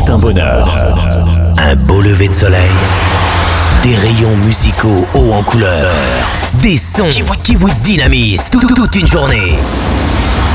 c'est un bonheur. Un beau lever de soleil, des rayons musicaux hauts en couleur, des sons qui vous dynamisent toute une journée.